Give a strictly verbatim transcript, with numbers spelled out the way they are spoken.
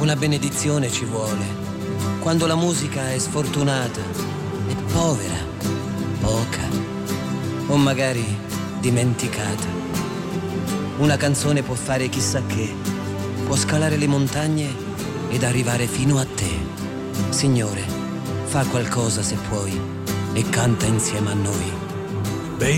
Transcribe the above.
Una benedizione ci vuole, quando la musica è sfortunata, è povera, poca, o magari dimenticata. Una canzone può fare chissà che, può scalare le montagne ed arrivare fino a te. Signore, fa qualcosa se puoi e canta insieme a noi.